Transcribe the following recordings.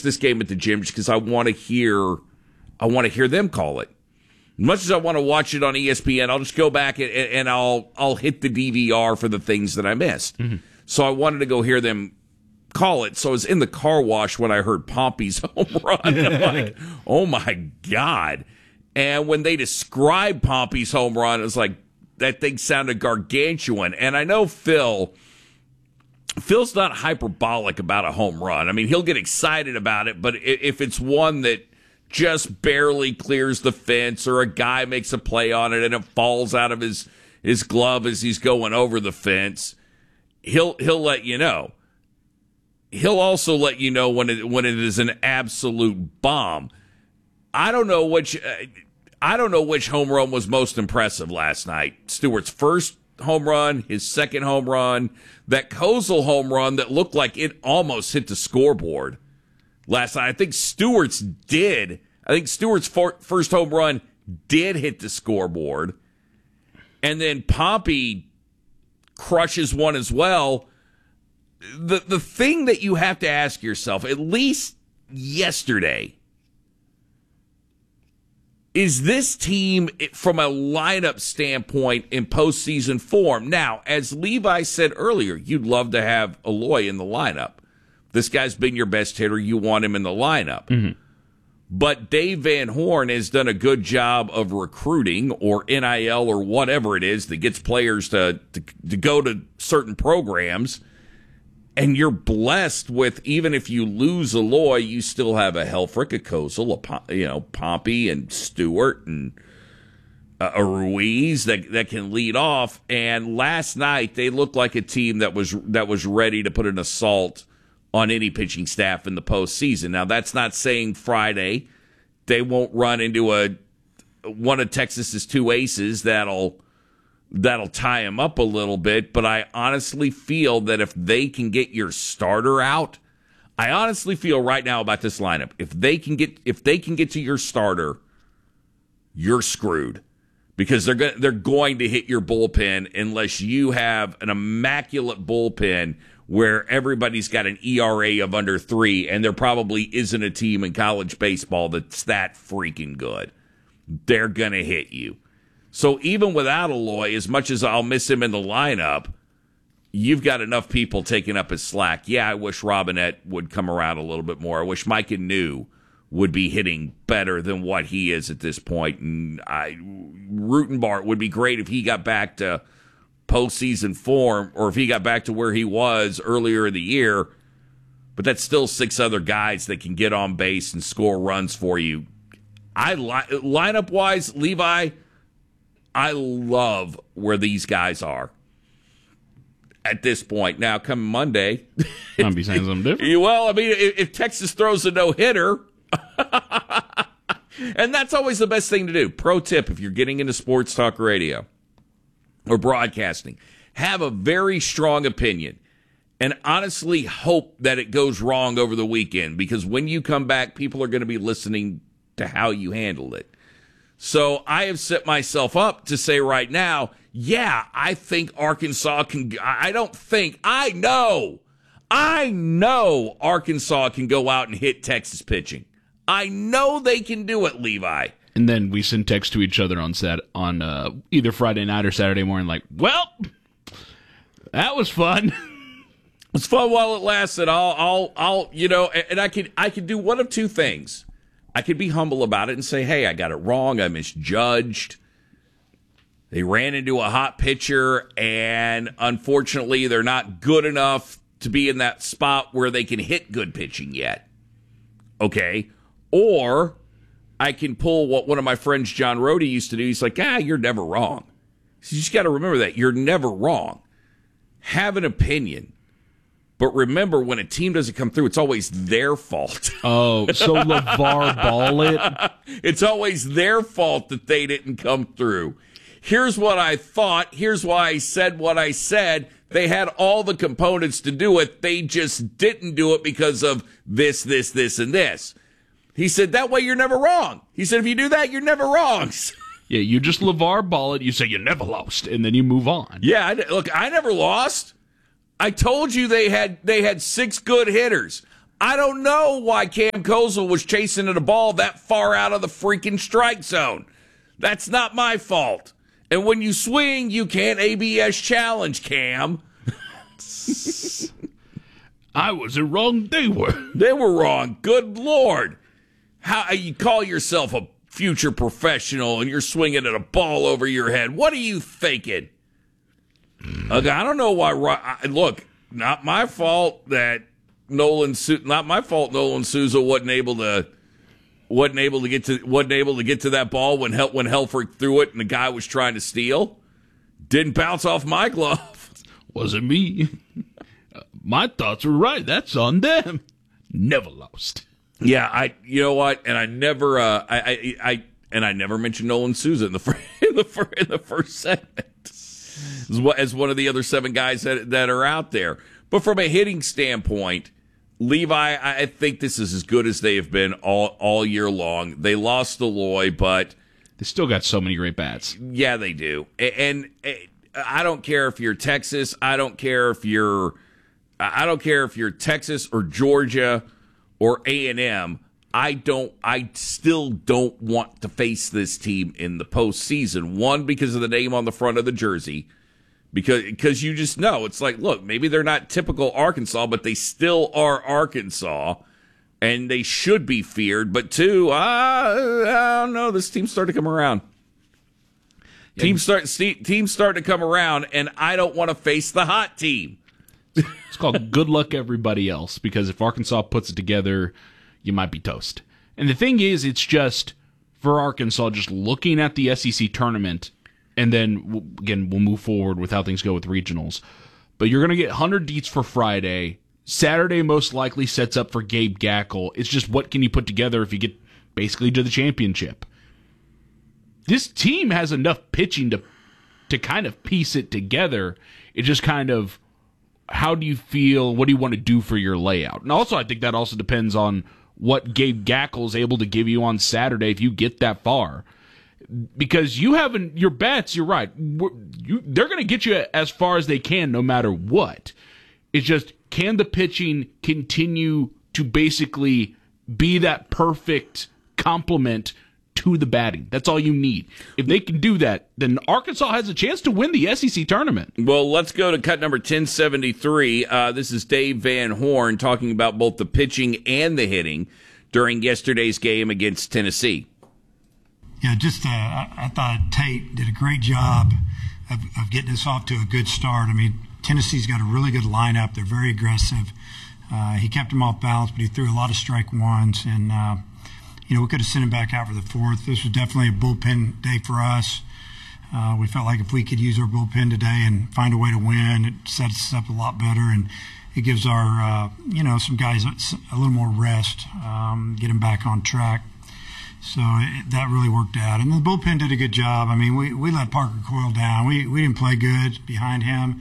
watch this game at the gym just because I want to hear them call it. As much as I want to watch it on ESPN, I'll just go back and I'll hit the DVR for the things that I missed. Mm-hmm. So I wanted to go hear them call it. So I was in the car wash when I heard Pompey's home run. I'm like, oh my God. And when they described Pompey's home run, it was like, that thing sounded gargantuan. And I know Phil's not hyperbolic about a home run. I mean, he'll get excited about it, but if it's one that just barely clears the fence or a guy makes a play on it and it falls out of his glove as he's going over the fence, he'll let you know. He'll also let you know when it is an absolute bomb. I don't know which home run was most impressive last night. Stewart's first home run, his second home run, that Kozul home run that looked like it almost hit the scoreboard last night. I think Stewart's first home run did hit the scoreboard. And then Pompey crushes one as well. The thing that you have to ask yourself, at least yesterday, is this team, from a lineup standpoint, in postseason form? Now, as Levi said earlier, you'd love to have Eloy in the lineup. This guy's been your best hitter. You want him in the lineup. Mm-hmm. But Dave Van Horn has done a good job of recruiting, or NIL or whatever it is that gets players to go to certain programs. And you're blessed with, even if you lose Eloy, you still have a Helfrich, a Kozul, Pompey and Stewart and a Ruiz that can lead off. And last night they looked like a team that was ready to put an assault on any pitching staff in the postseason. Now, that's not saying Friday they won't run into one of Texas's two aces that'll tie him up a little bit, but I honestly feel that if they can get your starter out, I honestly feel right now about this lineup, if they can get to your starter, you're screwed, because they're going to hit your bullpen unless you have an immaculate bullpen where everybody's got an ERA of under 3, and there probably isn't a team in college baseball that's that freaking good. They're going to hit you. So even without Eloy, as much as I'll miss him in the lineup, you've got enough people taking up his slack. Yeah, I wish Robinette would come around a little bit more. I wish Mike Anu would be hitting better than what he is at this point. And Rutenbart would be great if he got back to postseason form, or if he got back to where he was earlier in the year. But that's still 6 other guys that can get on base and score runs for you. Lineup-wise, Levi, I love where these guys are at this point. Now, come Monday, I'll be saying something different. Well, I mean, if Texas throws a no-hitter, and that's always the best thing to do. Pro tip, if you're getting into sports talk radio or broadcasting, have a very strong opinion and honestly hope that it goes wrong over the weekend, because when you come back, people are going to be listening to how you handled it. So I have set myself up to say right now, yeah, I think Arkansas can. I know Arkansas can go out and hit Texas pitching. I know they can do it, Levi. And then we send texts to each other on either Friday night or Saturday morning, like, well, that was fun. It's fun while it lasted. I'll and I could do one of two things. I could be humble about it and say, hey, I got it wrong. I misjudged. They ran into a hot pitcher, and unfortunately, they're not good enough to be in that spot where they can hit good pitching yet. Okay. Or I can pull what one of my friends, John Rhodey, used to do. He's like, you're never wrong. So you just got to remember that. You're never wrong. Have an opinion. But remember, when a team doesn't come through, it's always their fault. Oh, so LeVar Ball it? It's always their fault that they didn't come through. Here's what I thought. Here's why I said what I said. They had all the components to do it. They just didn't do it because of this, and this. He said, that way you're never wrong. He said, if you do that, you're never wrong. Yeah, you just LeVar Ball it. You say you never lost, and then you move on. Yeah, look, I never lost. I told you they had 6 good hitters. I don't know why Cam Kozel was chasing at a ball that far out of the freaking strike zone. That's not my fault. And when you swing, you can't ABS challenge, Cam. I wasn't wrong. They were. They were wrong. Good Lord. How you call yourself a future professional and you're swinging at a ball over your head? What are you thinking? Look, I don't know why. Look, not my fault that Nolan Souza wasn't able to get to that ball when Helfrich threw it and the guy was trying to steal. Didn't bounce off my glove. Wasn't me. My thoughts were right. That's on them. Never lost. Yeah, you know what? And I never mentioned Nolan Souza in the first segment as one of the other 7 guys that are out there. But from a hitting standpoint, Levi, I think this is as good as they have been all year long. They lost Eloy, but they still got so many great bats. Yeah, they do. And I don't care if you're Texas. I don't care if you're Texas or Georgia or A&M. I still don't want to face this team in the postseason. One, because of the name on the front of the jersey. Because you just know, it's like, look, maybe they're not typical Arkansas, but they still are Arkansas, and they should be feared. But 2, I don't know, this team's starting to come around. Teams start to come around, and I don't want to face the hot team. It's called good luck everybody else, because if Arkansas puts it together, you might be toast. And the thing is, it's just, for Arkansas, just looking at the SEC tournament, and then, again, we'll move forward with how things go with regionals. But you're going to get 100 deets for Friday. Saturday most likely sets up for Gabe Gackle. It's just what can you put together if you get basically to the championship. This team has enough pitching to kind of piece it together. It just kind of, how do you feel? What do you want to do for your layout? And also, I think that also depends on what Gabe Gackle is able to give you on Saturday if you get that far. Because you haven't, your bats, you're right. They're going to get you as far as they can no matter what. It's just, can the pitching continue to basically be that perfect complement to the batting? That's all you need. If they can do that, then Arkansas has a chance to win the SEC tournament. Well, let's go to cut number 1073. This is Dave Van Horn talking about both the pitching and the hitting during yesterday's game against Tennessee. Yeah, I thought Tate did a great job of getting us off to a good start. I mean, Tennessee's got a really good lineup. They're very aggressive. He kept them off balance, but he threw a lot of strike ones. And, we could have sent him back out for the 4th. This was definitely a bullpen day for us. We felt like if we could use our bullpen today and find a way to win, it sets us up a lot better. And it gives our, some guys a little more rest, get them back on track. So that really worked out. And the bullpen did a good job. I mean, we let Parker Coyle down. We didn't play good behind him.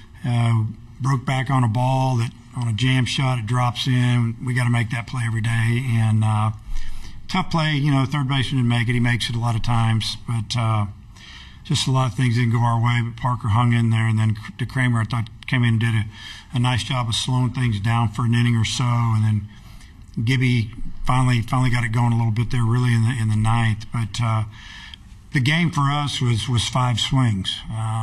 Broke back on a ball that on a jam shot, it drops in. We got to make that play every day. And tough play. Third baseman didn't make it. He makes it a lot of times. But just a lot of things didn't go our way. But Parker hung in there. And then DeCramer, I thought, came in and did a nice job of slowing things down for an inning or so. And then Gibby finally got it going a little bit there, really in the 9th. But the game for us was 5 swings,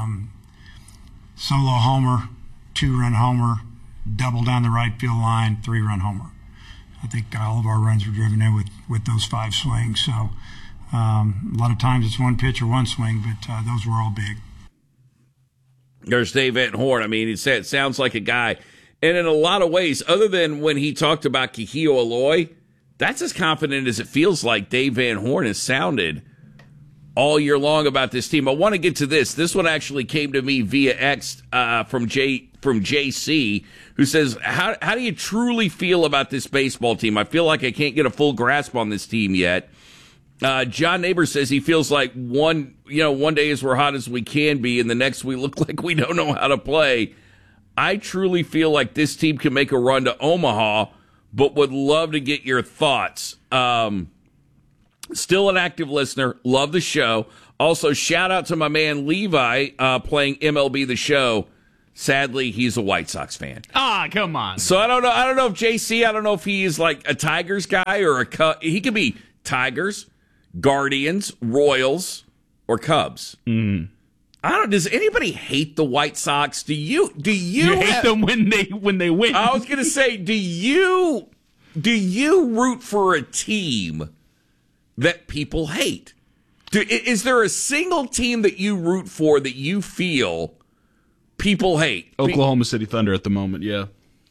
solo homer, 2-run homer, double down the right field line, 3-run homer. I think all of our runs were driven in with those 5 swings. So a lot of times it's one pitch or one swing, but those were all big. There's Dave Van Horn. I mean, it sounds like a guy. And in a lot of ways, other than when he talked about Kihio Eloy, that's as confident as it feels like Dave Van Horn has sounded all year long about this team. I want to get to this. This one actually came to me via X from JC, who says, how do you truly feel about this baseball team? I feel like I can't get a full grasp on this team yet. John Neighbor says he feels like one day is we're hot as we can be, and the next we look like we don't know how to play. I truly feel like this team can make a run to Omaha, but would love to get your thoughts. Still an active listener. Love the show. Also, shout out to my man Levi playing MLB The Show Sadly, he's a White Sox fan. Ah, come on. So I don't know if JC, I don't know if he is like a Tigers guy or a Cub. He could be Tigers, Guardians, Royals, or Cubs. Mm. I don't. Does anybody hate the White Sox? Do you hate them when they win? I was gonna say, do you root for a team that people hate? Is there a single team that you root for that you feel people hate? Oklahoma City Thunder at the moment, yeah.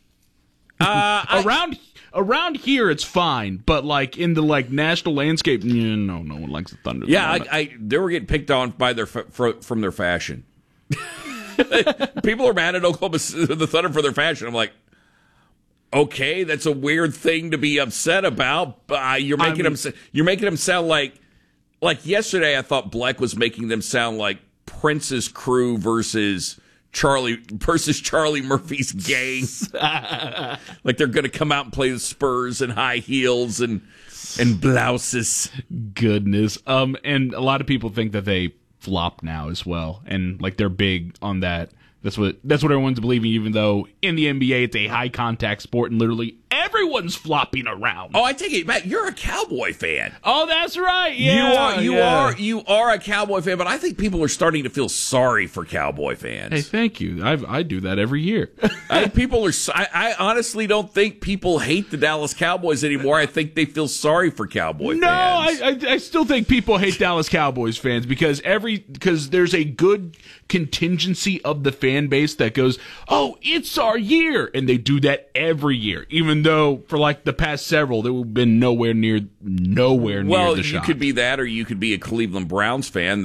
Around here, it's fine, but like in the national landscape, no one likes the Thunder. Yeah, they were getting picked on by from their fashion. People are mad at the Thunder for their fashion. I'm like, okay, that's a weird thing to be upset about. You're making them sound like yesterday. I thought Bleck was making them sound like Prince's crew versus Charlie Murphy's gang. Like they're going to come out and play the Spurs in high heels and blouses. Goodness. And a lot of people think that they flop now as well, and like they're big on that. That's what everyone's believing, even though in the NBA it's a high contact sport and literally everyone's flopping around. Oh, I take it back. You're a Cowboy fan. Oh, that's right. Yeah, you are a Cowboy fan, but I think people are starting to feel sorry for Cowboy fans. Hey, thank you. I do that every year. I honestly don't think people hate the Dallas Cowboys anymore. I think they feel sorry for Cowboy fans. No, I still think people hate Dallas Cowboys fans because there's a good contingency of the fan base that goes, oh, it's our year, and they do that every year, even though for like the past several they've been nowhere near well, the shot. You could be that, or you could be a Cleveland Browns fan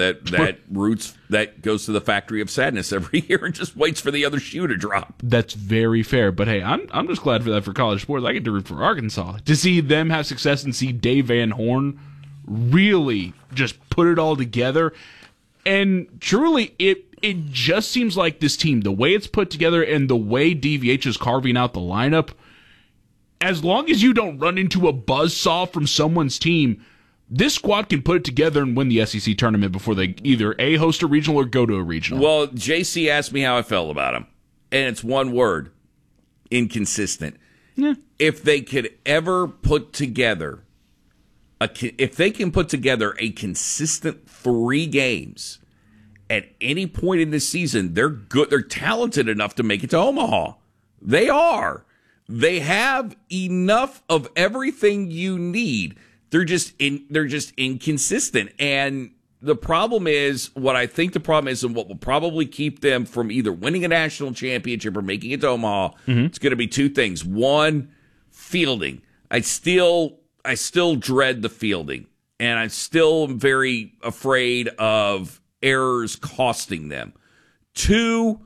that goes to the Factory of Sadness every year and just waits for the other shoe to drop. That's very fair, but hey, I'm just glad for that for college sports. I get to root for Arkansas to see them have success and see Dave Van Horn really just put it all together. And truly, it just seems like this team, the way it's put together and the way DVH is carving out the lineup, as long as you don't run into a buzzsaw from someone's team, this squad can put it together and win the SEC tournament before they either A, host a regional or go to a regional. Well, JC asked me how I felt about him, and it's one word: inconsistent. Yeah. If they could ever put together a consistent 3 games at any point in this season, they're good. They're talented enough to make it to Omaha. They are. They have enough of everything you need. They're just inconsistent. And the problem is, what I think the problem is, and what will probably keep them from either winning a national championship or making it to Omaha, it's going to be 2 things. One, fielding. I still dread the fielding, and I still am very afraid of errors costing them. 2,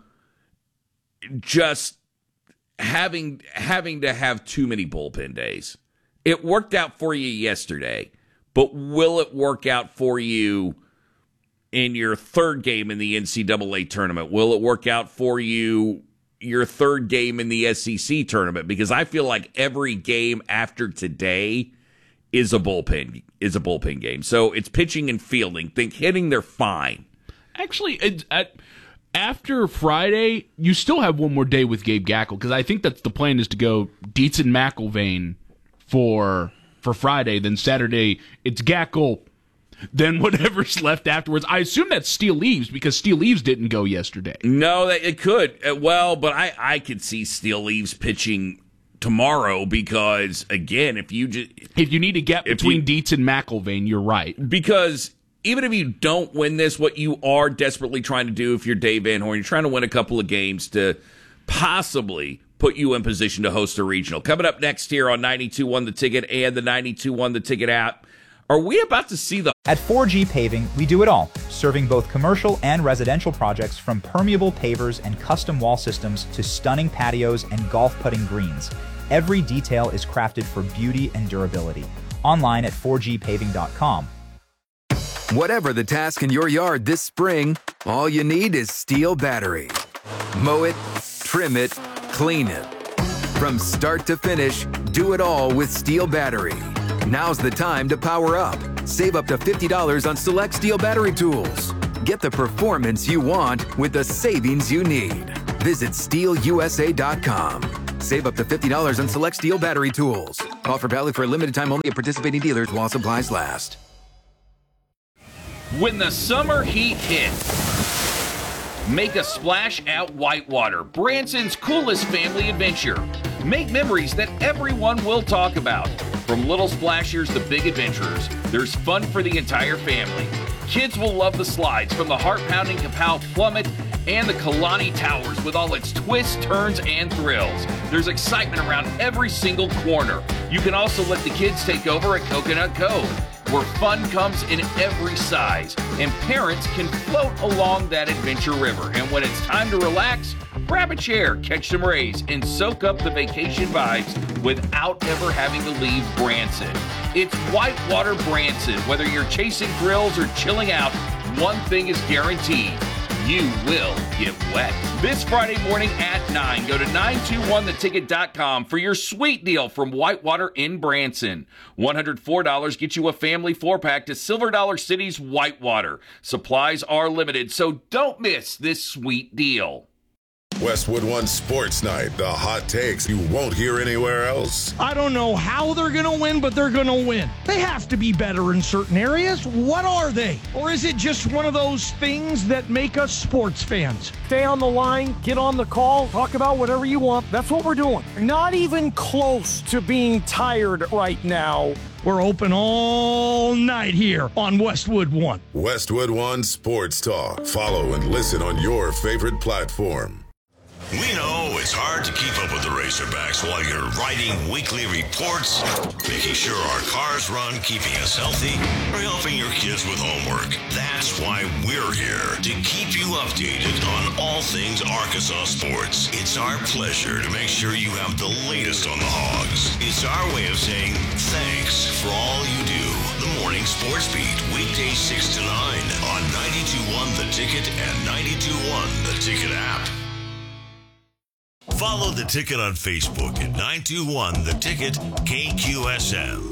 just having to have too many bullpen days. It worked out for you yesterday, but will it work out for you in your 3rd game in the NCAA tournament? Will it work out for you your 3rd game in the SEC tournament? Because I feel like every game after today is a bullpen game. So it's pitching and fielding. Think hitting, they're fine. Actually, after Friday, you still have one more day with Gabe Gackle, because I think that's the plan, is to go Dietz and McIlvain for Friday. Then Saturday, it's Gackle. Then whatever's left afterwards. I assume that's Steele Eves, because Steele Eves didn't go yesterday. No, it could. Well, but I could see Steele Eves pitching tomorrow, because, again, if you need a gap between Dietz and McIlvain, you're right. Because even if you don't win this, what you are desperately trying to do, if you're Dave Van Horn, you're trying to win a couple of games to possibly put you in position to host a regional. Coming up next here on 92.1 The Ticket and the 92.1 The Ticket app, are we about to see the... At 4G Paving, we do it all, serving both commercial and residential projects, from permeable pavers and custom wall systems to stunning patios and golf putting greens. Every detail is crafted for beauty and durability. Online at 4gpaving.com. Whatever the task in your yard this spring, all you need is Steel battery. Mow it, trim it, clean it. From start to finish, do it all with Steel battery. Now's the time to power up. Save up to $50 on select Steel battery tools. Get the performance you want with the savings you need. Visit SteelUSA.com. Save up to $50 on select Steel battery tools. Offer valid for a limited time only at participating dealers while supplies last. When the summer heat hits, make a splash at Whitewater, Branson's coolest family adventure. Make memories that everyone will talk about. From little splashers to big adventurers, there's fun for the entire family. Kids will love the slides from the heart-pounding Kapow Plummet and the Kalani Towers with all its twists, turns, and thrills. There's excitement around every single corner. You can also let the kids take over at Coconut Cove, where fun comes in every size, and parents can float along that adventure river. And when it's time to relax, grab a chair, catch some rays, and soak up the vacation vibes without ever having to leave Branson. It's Whitewater Branson. Whether you're chasing thrills or chilling out, one thing is guaranteed: you will get wet. This Friday morning at 9, go to 921theticket.com for your sweet deal from Whitewater in Branson. $104 gets you a family 4-pack to Silver Dollar City's Whitewater. Supplies are limited, so don't miss this sweet deal. Westwood One Sports Night, the hot takes you won't hear anywhere else. I don't know how they're going to win, but they're going to win. They have to be better in certain areas. What are they? Or is it just one of those things that make us sports fans? Stay on the line, get on the call, talk about whatever you want. That's what we're doing. Not even close to being tired right now. We're open all night here on Westwood One. Westwood One Sports Talk. Follow and listen on your favorite platform. We know it's hard to keep up with the Razorbacks while you're writing weekly reports, making sure our cars run, keeping us healthy, or helping your kids with homework. That's why we're here, to keep you updated on all things Arkansas sports. It's our pleasure to make sure you have the latest on the Hogs. It's our way of saying thanks for all you do. The Morning Sports Beat, weekdays 6 to 9 on 92.1 The Ticket and 92.1 The Ticket app. Follow The Ticket on Facebook at 921 The Ticket KQSM.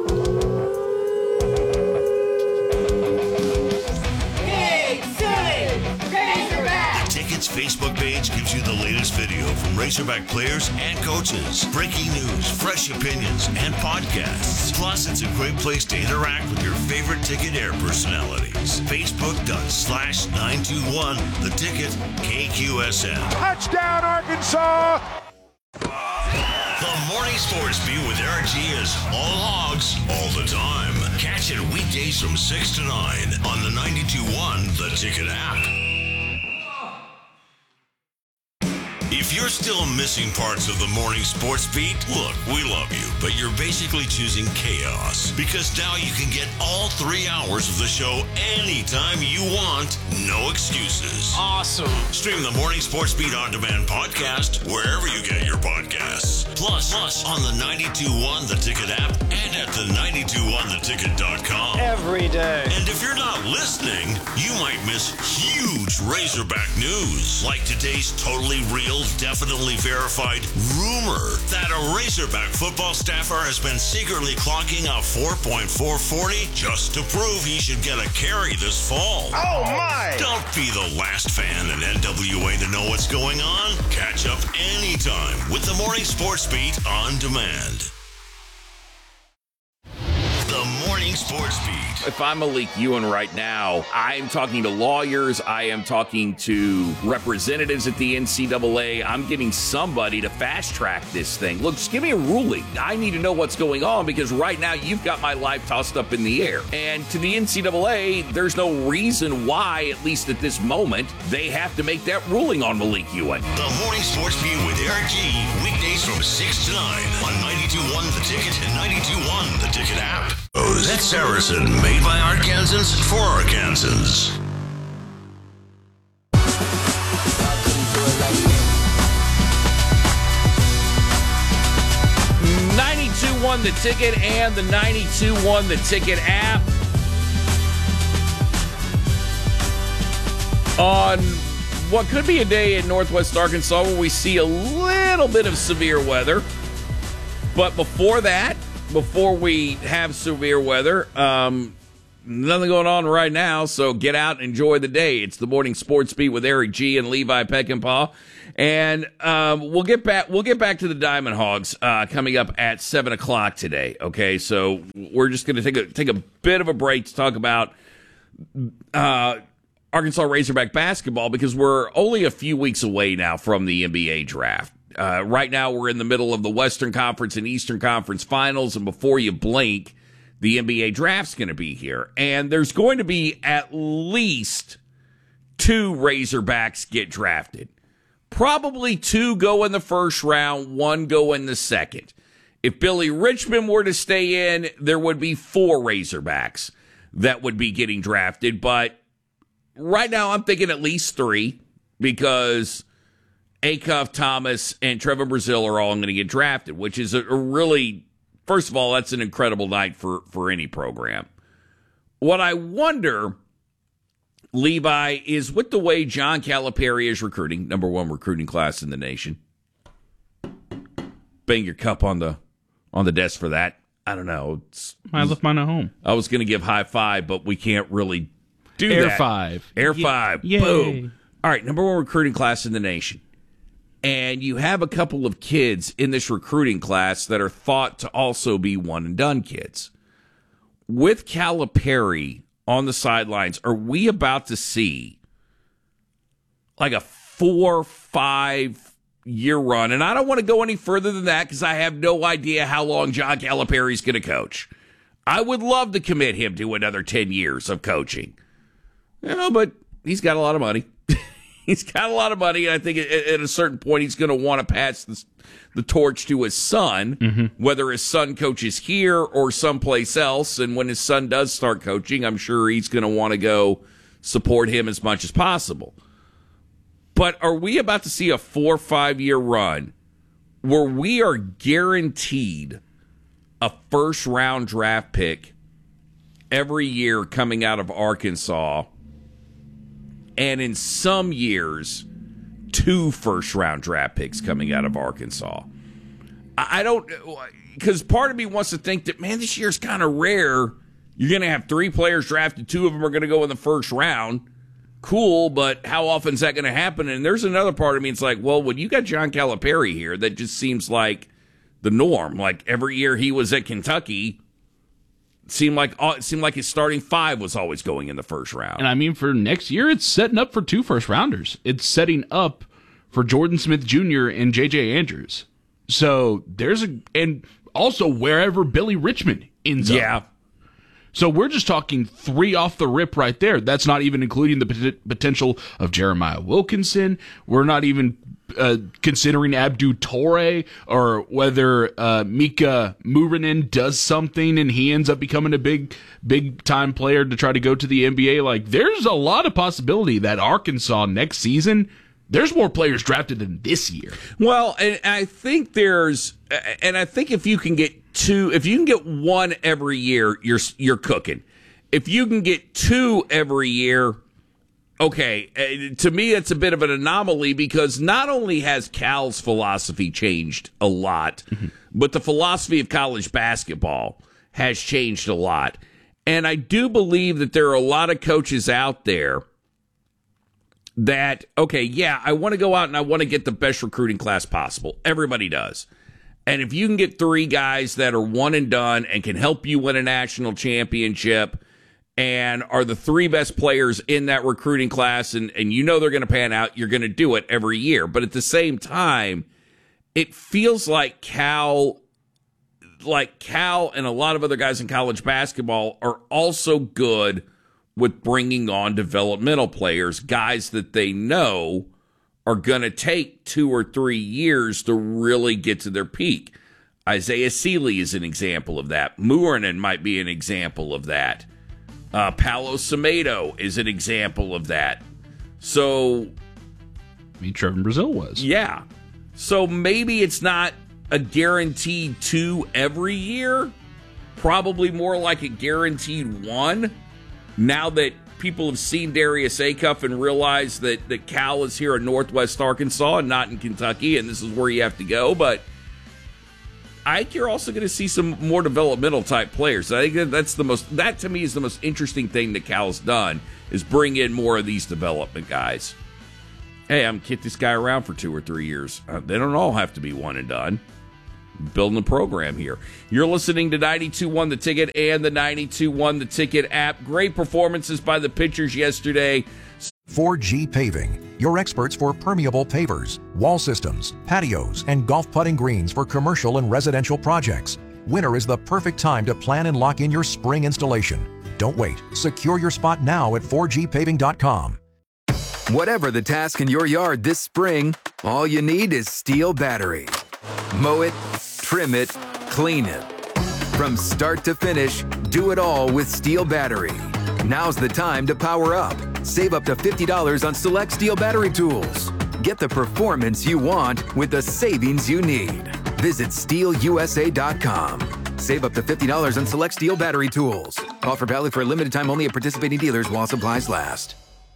The Ticket's Facebook page gives you the latest video from Razorback players and coaches, breaking news, fresh opinions, and podcasts. Plus, it's a great place to interact with your favorite Ticket Air personalities. Facebook.com/921 The Ticket KQSM. Touchdown, Arkansas! The Morning Sports Beat with Eric G is all Hogs, all the time. Catch it weekdays from 6 to 9 on the 92.1 The Ticket app. If you're still missing parts of the Morning Sports Beat, look, we love you, but you're basically choosing chaos, because now you can get all 3 hours of the show anytime you want, no excuses. Awesome. Stream the Morning Sports Beat On Demand podcast wherever you get your podcasts. Plus on the 92.1 The Ticket app and at the 92.1theticket.com. Every day. And if you're not listening, you might miss huge Razorback news, like today's totally real, definitely verified rumor that a Razorback football staffer has been secretly clocking a 4.440 just to prove he should get a carry this fall. Oh, my! Don't be the last fan in NWA to know what's going on. Catch up anytime with the Morning Sports Beat On Demand. The Morning Sports Beat. If I'm Malik Ewan right now, I am talking to lawyers, I am talking to representatives at the NCAA. I'm getting somebody to fast track this thing. Look, just give me a ruling. I need to know what's going on, because right now you've got my life tossed up in the air. And to the NCAA, there's no reason why, at least at this moment, they have to make that ruling on Malik Ewan. The Morning Sports Beat with Eric G. Weekdays from 6 to 9 on 92.1 The Ticket and 92.1 The Ticket app. That's Saracen, made by Arkansans for Arkansans. 92.1 The Ticket and the 92.1 The Ticket app. On what could be a day in Northwest Arkansas where we see a little bit of severe weather. But before that, before we have severe weather, nothing going on right now, so get out and enjoy the day. It's the Morning Sports Beat with Eric G. and Levi Peckinpah. And we'll get back to the Diamond Hogs coming up at 7:00 today. Okay, so we're just going to take a bit of a break to talk about Arkansas Razorback basketball because we're only a few weeks away now from the NBA draft. Right now, we're in the middle of the Western Conference and Eastern Conference finals, and before you blink, the NBA draft's going to be here. And there's going to be at least 2 Razorbacks get drafted. Probably 2 go in the first round, 1 go in the second. If Billy Richmond were to stay in, there would be 4 Razorbacks that would be getting drafted. But right now, I'm thinking at least 3 because Acuff, Thomas, and Trevor Brazile are all going to get drafted, which is a really, first of all, that's an incredible night for any program. What I wonder, Levi, is with the way John Calipari is recruiting, number 1 recruiting class in the nation. Bang your cup on the desk for that. I don't know. I left mine at home. I was going to give high five, but we can't really do Air that. 5. Air 5. Yay. Boom. All right, number 1 recruiting class in the nation. And you have a couple of kids in this recruiting class that are thought to also be one-and-done kids. With Calipari on the sidelines, are we about to see like a 4-5 year run? And I don't want to go any further than that because I have no idea how long John Calipari is going to coach. I would love to commit him to another 10 years of coaching. But he's got a lot of money. He's got a lot of money, and I think at a certain point he's going to want to pass the torch to his son, whether his son coaches here or someplace else. And when his son does start coaching, I'm sure he's going to want to go support him as much as possible. But are we about to see a 4-5 year run where we are guaranteed a first-round draft pick every year coming out of Arkansas? And in some years, 2 first-round draft picks coming out of Arkansas. I don't, because part of me wants to think that, man, this year's kind of rare. You're going to have 3 players drafted, 2 of them are going to go in the first round. Cool, but how often is that going to happen? And there's another part of me, it's like, well, when you got John Calipari here, that just seems like the norm. Like every year he was at Kentucky, it seemed like his starting 5 was always going in the first round. And I mean, for next year, it's setting up for 2 first-rounders. It's setting up for Jordan Smith Jr. and J.J. Andrews. So and also wherever Billy Richmond ends up. Yeah. So we're just talking 3 off the rip right there. That's not even including the potential of Jeremiah Wilkinson. We're not even considering Abdu Torre or whether Mika Murinen does something and he ends up becoming a big time player to try to go to the NBA. Like, there's a lot of possibility that Arkansas next season, there's more players drafted than this year. Well, and I think if you can get 2, if you can get 1 every year, you're cooking. If you can get 2 every year, okay, to me it's a bit of an anomaly because not only has Cal's philosophy changed a lot, but the philosophy of college basketball has changed a lot. And I do believe that there are a lot of coaches out there that, okay, yeah, I want to go out and I want to get the best recruiting class possible. Everybody does. And if you can get 3 guys that are one and done and can help you win a national championship and are the 3 best players in that recruiting class and you know they're going to pan out, you're going to do it every year. But at the same time, it feels like Cal and a lot of other guys in college basketball are also good with bringing on developmental players, guys that they know are going to take 2 or 3 years to really get to their peak. Isaiah Seeley is an example of that. Murinen might be an example of that. Paolo Semedo is an example of that. So, I mean, Trevor Brazile was. Yeah. So maybe it's not a guaranteed 2 every year. Probably more like a guaranteed 1. Now that people have seen Darius Acuff and realize that Cal is here in Northwest Arkansas and not in Kentucky, and this is where you have to go. But I think you're also going to see some more developmental type players. I think that to me is the most interesting thing that Cal's done is bring in more of these development guys. Hey, I'm get this guy around for 2 or 3 years. They don't all have to be one and done. Building a program here. You're listening to 92.1 The Ticket and the 92.1 The Ticket app. Great performances by the pitchers yesterday. 4G Paving, your experts for permeable pavers, wall systems, patios, and golf putting greens for commercial and residential projects. Winter is the perfect time to plan and lock in your spring installation. Don't wait. Secure your spot now at 4gpaving.com. Whatever the task in your yard this spring, all you need is Steel battery. Mow it, trim it, clean it. From start to finish, do it all with Steel battery. Now's the time to power up. Save up to $50 on select Steel battery tools. Get the performance you want with the savings you need. Visit SteelUSA.com. Save up to $50 on select Steel battery tools. Offer valid for a limited time only at participating dealers while supplies last.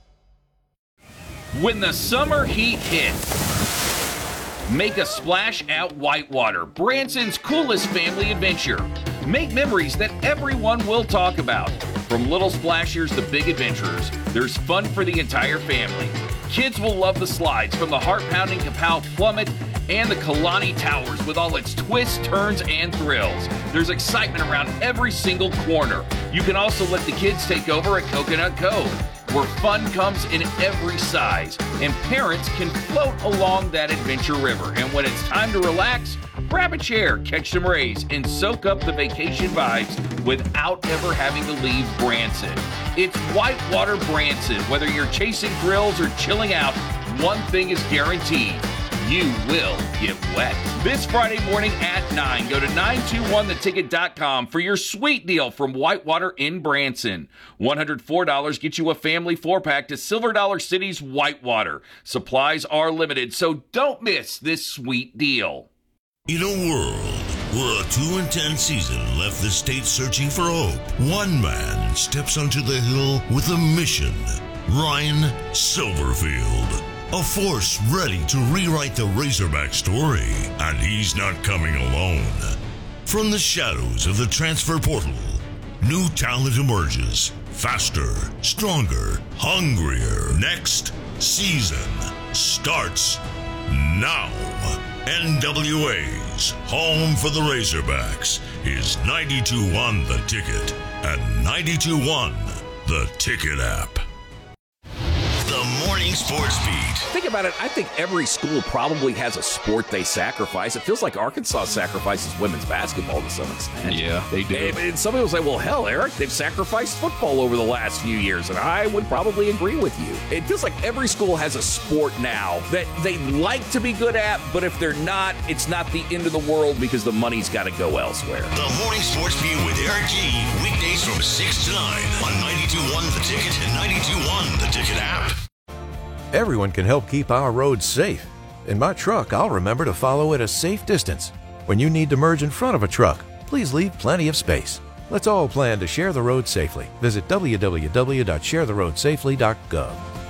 When the summer heat hits, make a splash at Whitewater, Branson's coolest family adventure. Make memories that everyone will talk about. From little splashers to big adventurers, there's fun for the entire family. Kids will love the slides from the heart-pounding Kapow Plummet and the Kalani Towers with all its twists, turns, and thrills. There's excitement around every single corner. You can also let the kids take over at Coconut Cove, where fun comes in every size, and parents can float along that adventure river. And when it's time to relax, grab a chair, catch some rays, and soak up the vacation vibes without ever having to leave Branson. It's Whitewater Branson. Whether you're chasing thrills or chilling out, one thing is guaranteed: you will get wet. This Friday morning at 9, go to 921theticket.com for your sweet deal from Whitewater in Branson. $104 gets you a family 4-pack to Silver Dollar City's Whitewater. Supplies are limited, so don't miss this sweet deal. In a world where a 2-10 season left the state searching for hope, one man steps onto the hill with a mission. Ryan Silverfield. A force ready to rewrite the Razorback story. And he's not coming alone. From the shadows of the transfer portal, new talent emerges. Faster, stronger, hungrier. Next season starts now. NWA's home for the Razorbacks is 92.1 The Ticket and 92.1 The Ticket app. The Morning Sports Beat. Think about it. I think every school probably has a sport they sacrifice. It feels like Arkansas sacrifices women's basketball to some extent. Yeah, they do. And some people say, well, hell, Eric, they've sacrificed football over the last few years. And I would probably agree with you. It feels like every school has a sport now that they like to be good at, but if they're not, it's not the end of the world because the money's got to go elsewhere. The Morning Sports Beat with Eric G. Weekdays from 6 to 9 on 92.1 The Ticket and 92.1 The Ticket app. Everyone can help keep our roads safe. In my truck, I'll remember to follow at a safe distance. When you need to merge in front of a truck, please leave plenty of space. Let's all plan to share the road safely. Visit www.sharetheroadsafely.gov.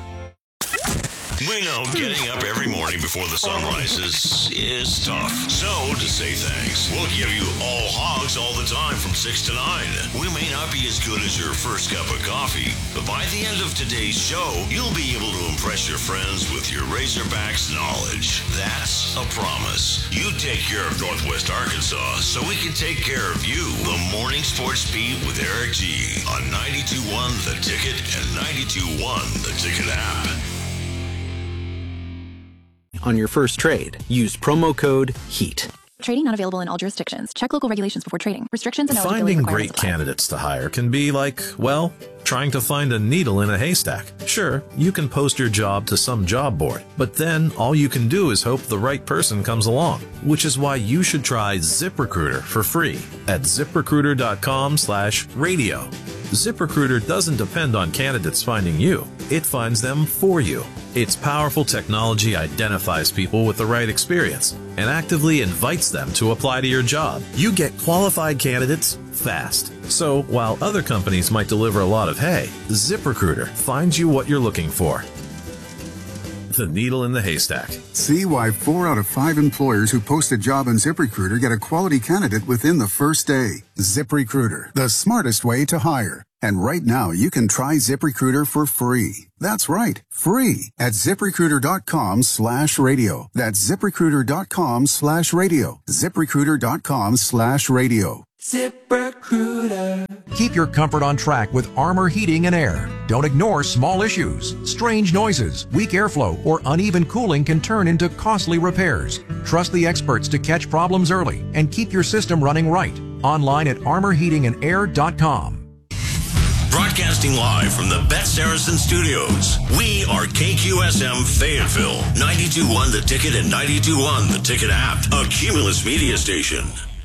We know getting up every morning before the sun rises is tough. So, to say thanks, we'll give you all hogs all the time from 6 to 9. We may not be as good as your first cup of coffee, but by the end of today's show, you'll be able to impress your friends with your Razorbacks knowledge. That's a promise. You take care of Northwest Arkansas so we can take care of you. The Morning Sports Beat with Eric G. on 92.1 The Ticket and 92.1 The Ticket app. On your first trade, use promo code HEAT. Trading not available in all jurisdictions. Check local regulations before trading. Restrictions and eligibility Finding requirements great candidates to hire can be like, well, trying to find a needle in a haystack. Sure, you can post your job to some job board, but then all you can do is hope the right person comes along, which is why you should try ZipRecruiter for free at ZipRecruiter.com/radio. ZipRecruiter doesn't depend on candidates finding you. It finds them for you. Its powerful technology identifies people with the right experience and actively invites them to apply to your job. You get qualified candidates fast. So while other companies might deliver a lot of hay, ZipRecruiter finds you what you're looking for. The needle in the haystack. See why 4 out of 5 employers who post a job on ZipRecruiter get a quality candidate within the first day. ZipRecruiter, the smartest way to hire. And right now, you can try ZipRecruiter for free. That's right, free at ZipRecruiter.com/radio. That's ZipRecruiter.com/radio. ZipRecruiter.com/radio. ZipRecruiter. Keep your comfort on track with Armor Heating and Air. Don't ignore small issues. Strange noises, weak airflow, or uneven cooling can turn into costly repairs. Trust the experts to catch problems early and keep your system running right. Online at armorheatingandair.com. Broadcasting live from the Bet Saracen Studios, we are KQSM Fayetteville, 92.1 The Ticket and 92.1 The Ticket app, a Cumulus media station.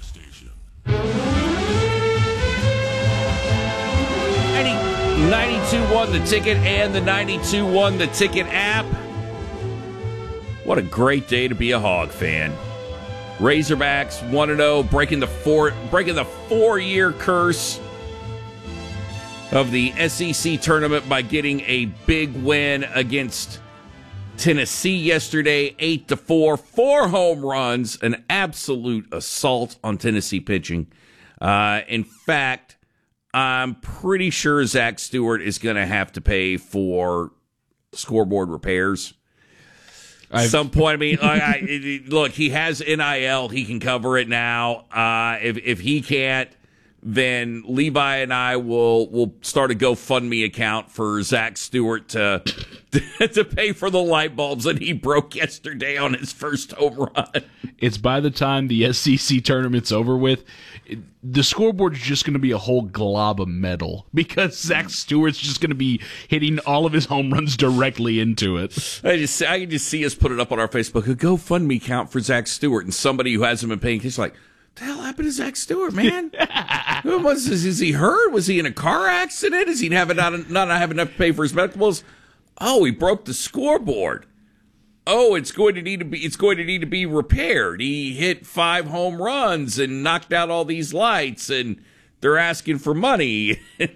92.1 The Ticket and the 92.1 The Ticket app. What a great day to be a Hog fan. Razorbacks 1-0, breaking the 4-year curse of the SEC tournament by getting a big win against Tennessee yesterday, 8-4, 4 home runs, an absolute assault on Tennessee pitching. In fact, I'm pretty sure Zach Stewart is going to have to pay for scoreboard repairs. At some point, I mean, look, he has NIL. He can cover it now. If he can't, then Levi and I will start a GoFundMe account for Zach Stewart to pay for the light bulbs that he broke yesterday on his first home run. It's by the time the SEC tournament's over with, the scoreboard's just going to be a whole glob of metal because Zach Stewart's just going to be hitting all of his home runs directly into it. I can just see us put it up on our Facebook, a GoFundMe account for Zach Stewart, and somebody who hasn't been paying attention like, what the hell happened to Zach Stewart, man? Is he hurt? Was he in a car accident? Is he not have enough to pay for his medical bills? Oh, he broke the scoreboard. Oh, it's going to need to be repaired. He hit 5 home runs and knocked out all these lights, and they're asking for money.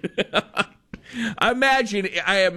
I imagine.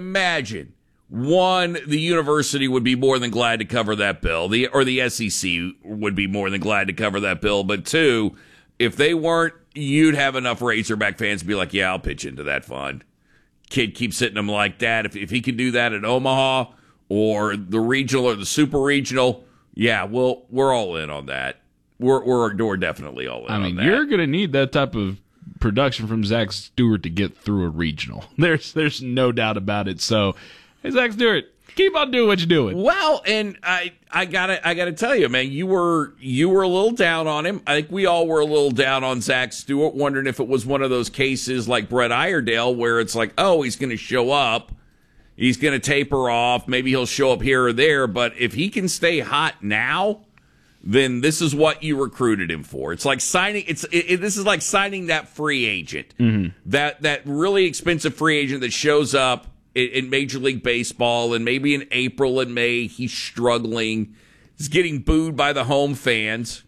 One, the university would be more than glad to cover that bill. The SEC would be more than glad to cover that bill. But two, if they weren't, you'd have enough Razorback fans to be like, yeah, I'll pitch into that fund. Kid keeps hitting them like that. If he can do that at Omaha or the regional or the super regional, yeah, we're all in on that. We're definitely all in on that. You're going to need that type of production from Zach Stewart to get through a regional. There's no doubt about it. So, hey, Zach Stewart, keep on doing what you're doing. Well, and I gotta tell you, man, you were a little down on him. I think we all were a little down on Zach Stewart, wondering if it was one of those cases like Brett Iredale where it's like, oh, he's going to show up, he's going to taper off, maybe he'll show up here or there, but if he can stay hot now, then this is what you recruited him for. It's like signing. This is like signing that free agent, that really expensive free agent that shows up in Major League Baseball, and maybe in April and May he's struggling. He's getting booed by the home fans.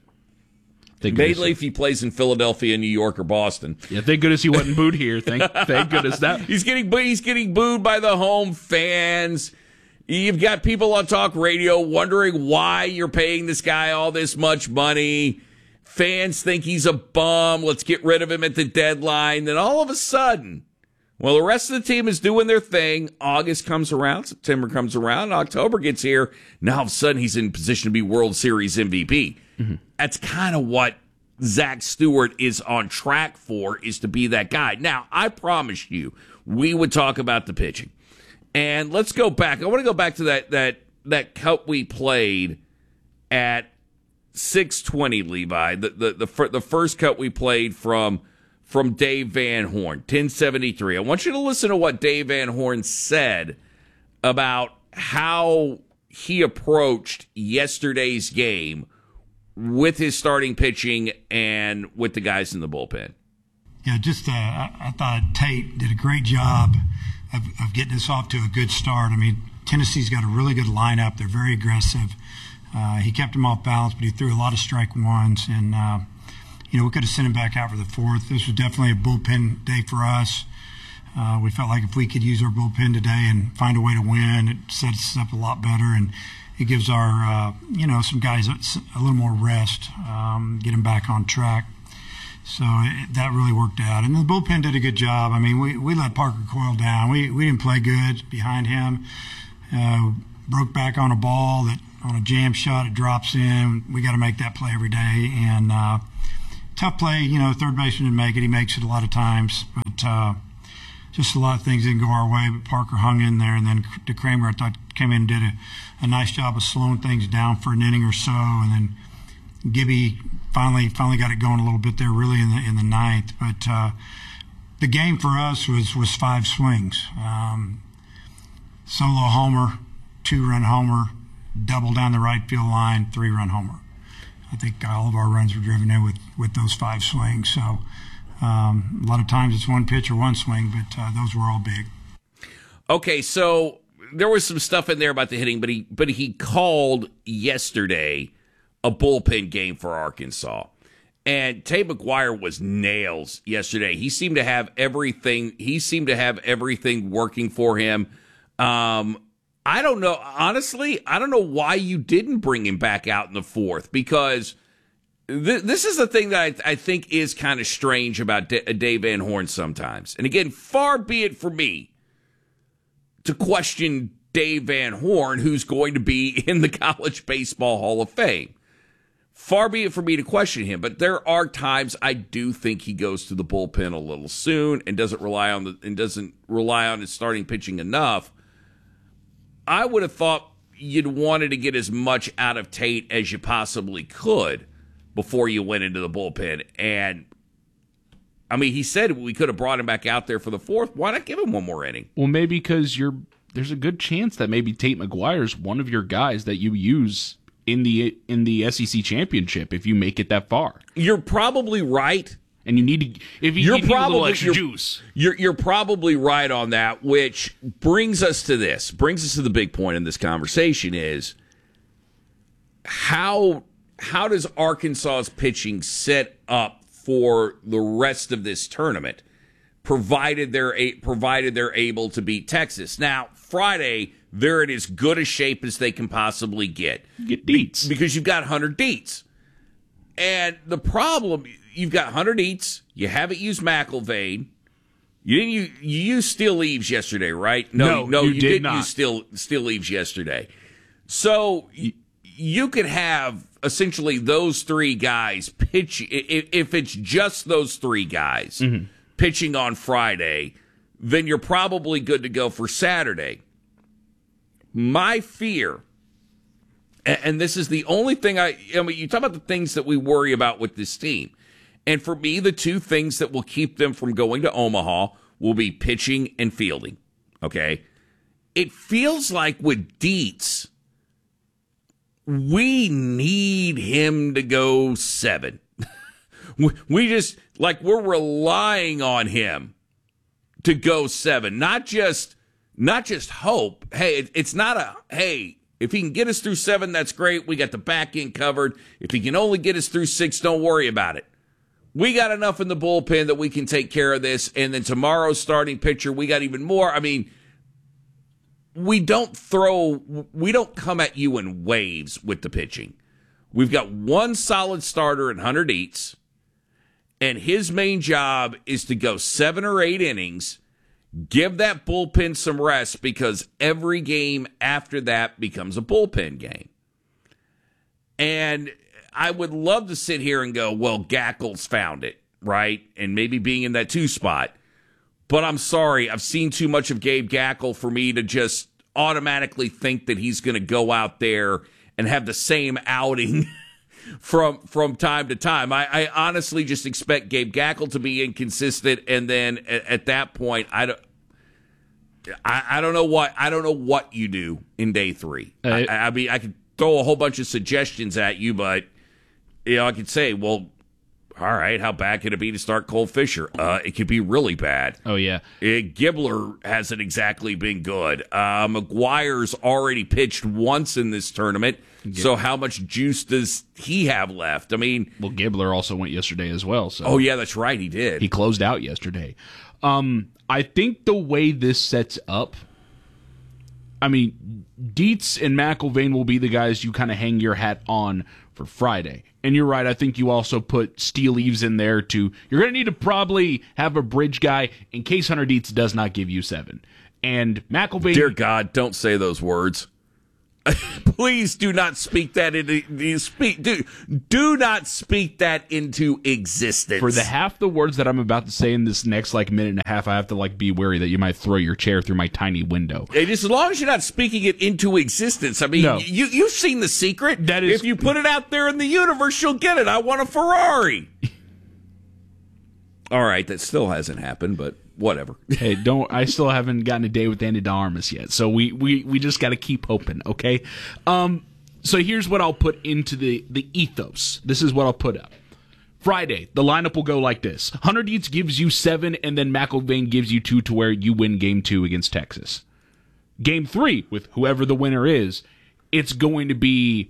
Mainly if he plays in Philadelphia, New York, or Boston. Yeah, thank goodness he wasn't booed here. Thank goodness that he's getting booed by the home fans. You've got people on talk radio wondering why you're paying this guy all this much money. Fans think he's a bum. Let's get rid of him at the deadline. Then all of a sudden, well, the rest of the team is doing their thing. August comes around, September comes around, October gets here. Now all of a sudden he's in position to be World Series MVP. Mm-hmm. That's kind of what Zach Stewart is on track for, is to be that guy. Now, I promised you we would talk about the pitching. And let's go back. I want to go back to that cut we played at 6:20, Levi. The first cut we played from Dave Van Horn, 1073. I want you to listen to what Dave Van Horn said about how he approached yesterday's game with his starting pitching and with the guys in the bullpen. Yeah, I thought Tate did a great job of getting us off to a good start. I mean, Tennessee's got a really good lineup. They're very aggressive. He kept them off balance, but he threw a lot of strike ones. And, we could have sent him back out for the fourth. This was definitely a bullpen day for us. We felt like if we could use our bullpen today and find a way to win, it sets us up a lot better. And it gives our, some guys a little more rest, get them back on track. So that really worked out. And the bullpen did a good job. I mean, we let Parker Coyle down. We didn't play good behind him. Broke back on a ball that on a jam shot, it drops in. We got to make that play every day. And tough play, third baseman didn't make it. He makes it a lot of times. But just a lot of things didn't go our way. But Parker hung in there. And then DeCramer, I thought, came in and did a nice job of slowing things down for an inning or so. And then Gibby finally got it going a little bit there, really in the ninth. But the game for us was 5 swings. Solo homer, 2-run homer, double down the right field line, 3-run homer. I think all of our runs were driven in with those 5 swings. So a lot of times it's one pitch or one swing, but those were all big. Okay, so there was some stuff in there about the hitting, but he called yesterday a bullpen game for Arkansas. And Tate McGuire was nails yesterday. He seemed to have everything. Working for him. I don't know. Honestly, I don't know why you didn't bring him back out in the fourth, because this is the thing that I think is kind of strange about Dave Van Horn sometimes. And again, far be it for me to question Dave Van Horn, who's going to be in the College Baseball Hall of Fame. Far be it for me to question him, but there are times I do think he goes to the bullpen a little soon and doesn't rely on his starting pitching enough. I would have thought you'd wanted to get as much out of Tate as you possibly could before you went into the bullpen. And I mean, he said we could have brought him back out there for the fourth. Why not give him one more inning? Well, maybe because there's a good chance that maybe Tate McGuire's one of your guys that you use in the SEC championship if you make it that far. You're probably right. And you need to, if you need a little extra juice. You're probably right on that, which brings us to the big point in this conversation is how does Arkansas's pitching set up for the rest of this tournament, provided they're able to beat Texas. Now, Friday, they're in as good a shape as they can possibly get. Get Dietz. Because you've got Hunter Dietz. And the problem, you've got Hunter Dietz, you haven't used McIlvain. You used Steele Eves yesterday, right? No, you didn't not. use Steele Eves yesterday. So you could have essentially those 3 guys pitch. If it's just those 3 guys pitching on Friday, then you're probably good to go for Saturday. My fear, and this is the only thing I mean, you talk about the things that we worry about with this team. And for me, the 2 things that will keep them from going to Omaha will be pitching and fielding. Okay? It feels like with Dietz, we need him to go 7. We just, we're relying on him to go 7. Not just hope. Hey, it's not if he can get us through 7, that's great. We got the back end covered. If he can only get us through 6, don't worry about it. We got enough in the bullpen that we can take care of this. And then tomorrow's starting pitcher, we got even more. I mean, we don't come at you in waves with the pitching. We've got one solid starter in Hunter Dietz, and his main job is to go 7 or 8 innings, give that bullpen some rest, because every game after that becomes a bullpen game. And I would love to sit here and go, well, Gackle's found it, right? And maybe being in that 2 spot. But I'm sorry, I've seen too much of Gabe Gackle for me to just automatically think that he's going to go out there and have the same outing from time to time. I honestly just expect Gabe Gackle to be inconsistent, and then at that point, I don't know what you do in day 3. I mean, I could throw a whole bunch of suggestions at you, but I could say, well, all right, how bad could it be to start Cole Fisher? It could be really bad. Oh, yeah. Gibbler hasn't exactly been good. McGuire's already pitched once in this tournament, so how much juice does he have left? I mean... Well, Gibbler also went yesterday as well. So. Oh, yeah, that's right, he did. He closed out yesterday. I think the way this sets up, I mean, Dietz and McIlvain will be the guys you kind of hang your hat on for Friday. And you're right, I think you also put Steel Eves in there too. You're going to need to probably have a bridge guy in case Hunter Dietz does not give you 7. And McElvain... Dear God, don't say those words. Please do not speak that into do not speak that into existence. For the half the words that I'm about to say in this next minute and a half, I have to be wary that you might throw your chair through my tiny window. And as long as you're not speaking it into existence, I mean, No. you've seen The Secret. That is, if you put it out there in the universe, you'll get it. I want a Ferrari. All right, that still hasn't happened, but whatever. Hey, I still haven't gotten a day with Andy de Armas yet, so we just got to keep hoping, okay? So here's what I'll put into the ethos. This is what I'll put up. Friday, the lineup will go like this. Hunter Dietz gives you 7, and then McElvain gives you 2 to where you win Game 2 against Texas. Game 3, with whoever the winner is, it's going to be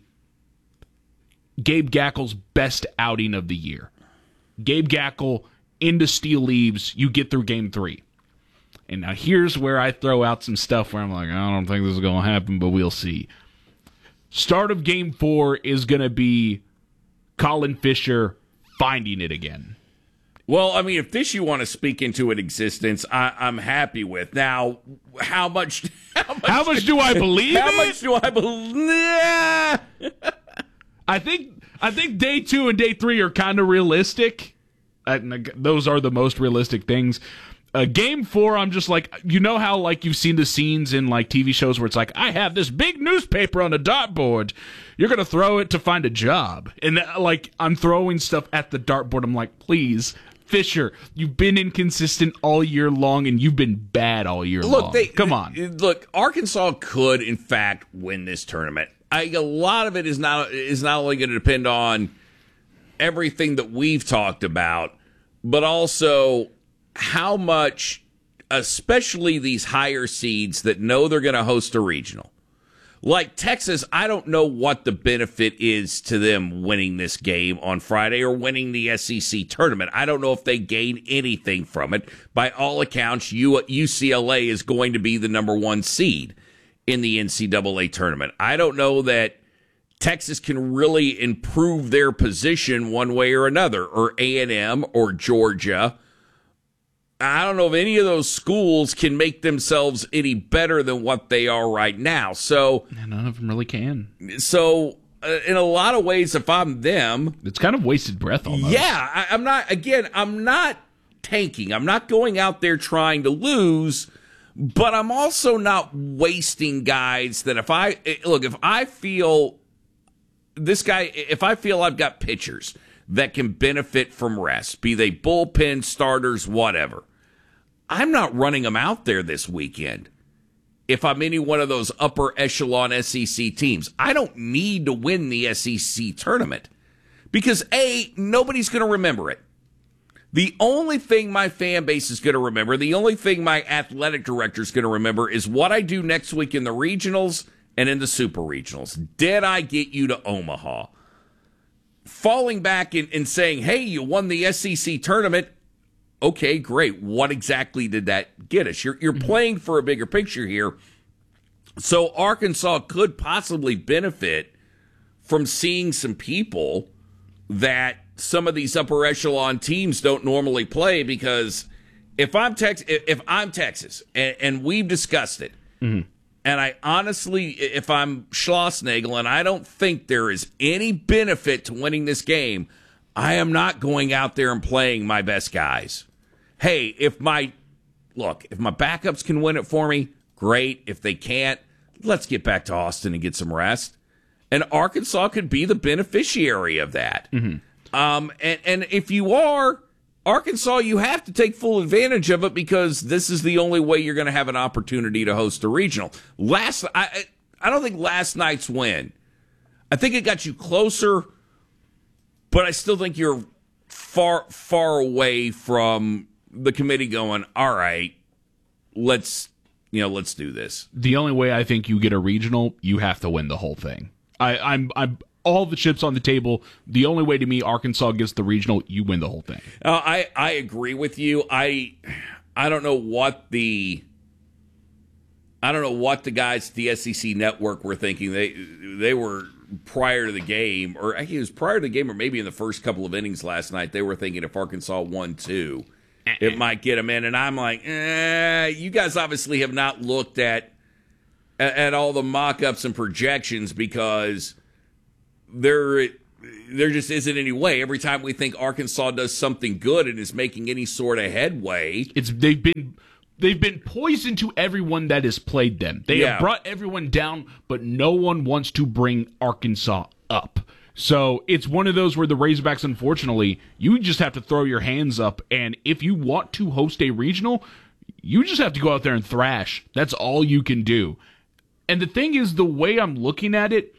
Gabe Gackel's best outing of the year. Gabe Gackel into Steel Eves, you get through Game 3. And now here's where I throw out some stuff where I'm like, I don't think this is going to happen, but we'll see. Start of Game 4 is going to be Colin Fisher finding it again. Well, I mean, if this you want to speak into an existence, I'm happy with. Now, how much do I believe How it? much do I believe? I think day 2 and day 3 are kind of realistic. Those are the most realistic things. Game 4, I'm just you know how you've seen the scenes in TV shows where it's I have this big newspaper on a dartboard. You're going to throw it to find a job. And I'm throwing stuff at the dartboard. I'm please, Fisher, you've been inconsistent all year long and you've been bad all year long. Come on. Look, Arkansas could, in fact, win this tournament. A lot of it is not only going to depend on everything that we've talked about, but also how much, especially these higher seeds that know they're going to host a regional. Like Texas, I don't know what the benefit is to them winning this game on Friday or winning the SEC tournament. I don't know if they gain anything from it. By all accounts, UCLA is going to be the number 1 seed in the NCAA tournament. I don't know that Texas can really improve their position one way or another, or A&M or Georgia. I don't know if any of those schools can make themselves any better than what they are right now. So none of them really can. So in a lot of ways, if I'm them, it's kind of wasted breath almost. Yeah, I'm not tanking. I'm not going out there trying to lose, but I'm also not wasting guys that if I feel I've got pitchers that can benefit from rest, be they bullpen starters, whatever, I'm not running them out there this weekend. If I'm any one of those upper echelon SEC teams, I don't need to win the SEC tournament because nobody's going to remember it. The only thing my fan base is going to remember, the only thing my athletic director is going to remember is what I do next week in the regionals and in the super regionals. Did I get you to Omaha? Falling back and saying, hey, you won the SEC tournament. Okay, great. What exactly did that get us? You're playing for a bigger picture here. So Arkansas could possibly benefit from seeing some people that some of these upper echelon teams don't normally play, because if I'm Texas and we've discussed it, and I honestly, if I'm Schlossnagle and I don't think there is any benefit to winning this game, I am not going out there and playing my best guys. Hey, if my backups can win it for me, great. If they can't, let's get back to Austin and get some rest. And Arkansas could be the beneficiary of that. And if you are Arkansas, you have to take full advantage of it, because this is the only way you're going to have an opportunity to host a regional. I don't think last night's win, I think it got you closer, but I still think you're far away from the committee going, all right, let's do this. The only way I think you get a regional, you have to win the whole thing. I'm all the chips on the table. The only way to me, Arkansas gets the regional, you win the whole thing. I agree with you. I don't know what the guys at the SEC network were thinking. They were prior to the game, or I think it was prior to the game, or maybe in the first couple of innings last night, they were thinking if Arkansas won 2, it might get them in. And I'm like, you guys obviously have not looked at all the mock-ups and projections, because there just isn't any way. Every time we think Arkansas does something good and is making any sort of headway, they've been poison to everyone that has played them. They have brought everyone down, but no one wants to bring Arkansas up. So it's one of those where the Razorbacks, unfortunately, you just have to throw your hands up, and if you want to host a regional, you just have to go out there and thrash. That's all you can do. And the thing is, the way I'm looking at it,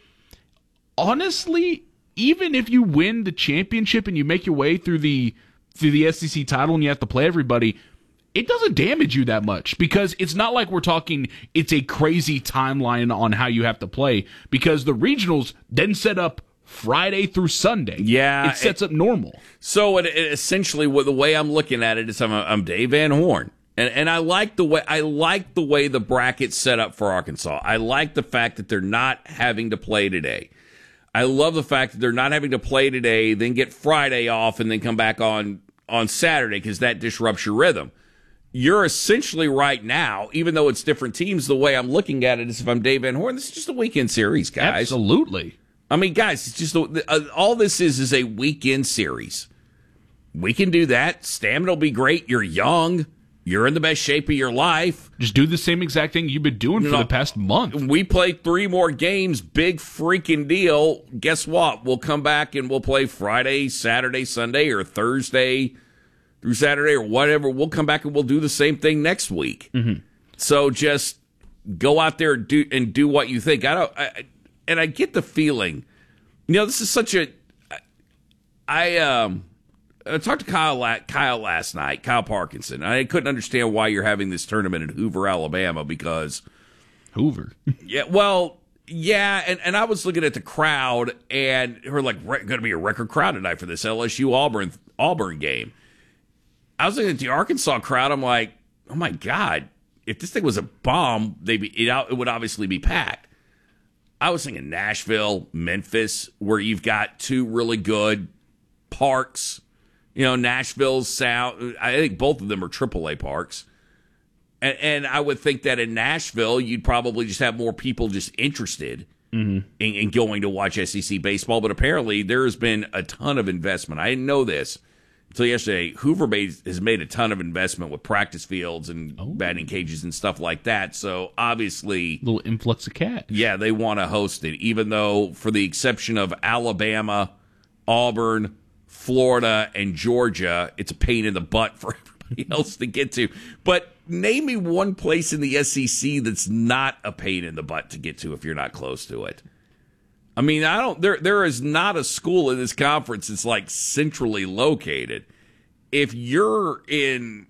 honestly, even if you win the championship and you make your way through the SEC title and you have to play everybody, it doesn't damage you that much, because it's not like we're talking it's a crazy timeline on how you have to play, because the regionals then set up Friday through Sunday. Yeah. It sets up normal. So it essentially, the way I'm looking at it is I'm Dave Van Horn. And I like the way the bracket's set up for Arkansas. I like the fact that they're not having to play today. I love the fact that they're not having to play today, then get Friday off, and then come back on Saturday, because that disrupts your rhythm. You're essentially right now, even though it's different teams, the way I'm looking at it is, if I'm Dave Van Horn, this is just a weekend series, guys. Absolutely. I mean, guys, it's just all this is a weekend series. We can do that. Stamina will be great. You're young. You're in the best shape of your life. Just do the same exact thing you've been doing for the past month. We play 3 more games. Big freaking deal. Guess what? We'll come back and we'll play Friday, Saturday, Sunday, or Thursday through Saturday, or whatever. We'll come back and we'll do the same thing next week. Mm-hmm. So just go out there and do what you think. I get the feeling, this is such a. I talked to Kyle last night, Kyle Parkinson. I couldn't understand why you're having this tournament in Hoover, Alabama, because Hoover. And I was looking at the crowd, and we're like, going to be a record crowd tonight for this LSU Auburn game. I was looking at the Arkansas crowd. I'm like, oh my God, if this thing was a bomb, it would obviously be packed. I was thinking Nashville, Memphis, where you've got 2 really good parks. Nashville's sound. I think both of them are AAA parks. And I would think that in Nashville, you'd probably just have more people just interested in going to watch SEC baseball. But apparently, there has been a ton of investment. I didn't know this until yesterday. Hoover has made a ton of investment with practice fields and batting cages and stuff like that. So obviously, little influx of cash. Yeah, they want to host it, even though, for the exception of Alabama, Auburn, Florida, and Georgia, it's a pain in the butt for everybody else to get to. But name me one place in the SEC that's not a pain in the butt to get to if you're not close to it. I mean, there is not a school in this conference that's like centrally located. If you're in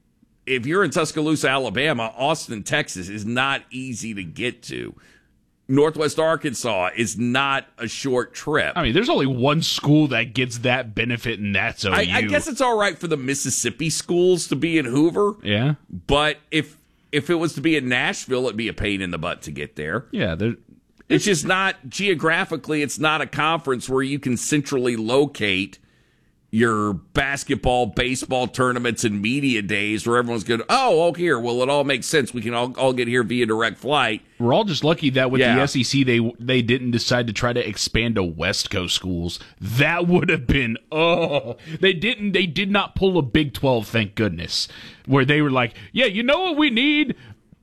Tuscaloosa, Alabama, Austin, Texas is not easy to get to. Northwest Arkansas is not a short trip. I mean, there's only one school that gets that benefit, and that's OU. I guess it's all right for the Mississippi schools to be in Hoover. Yeah. But if it was to be in Nashville, it'd be a pain in the butt to get there. Yeah. It's just not, geographically, it's not a conference where you can centrally locate your basketball, baseball tournaments and media days where everyone's going, here, well, it all makes sense. We can all get here via direct flight. We're all just lucky that with the SEC, they didn't decide to try to expand to West Coast schools. That would have been, they did not pull a Big 12, thank goodness, where they were like, yeah, you know what we need?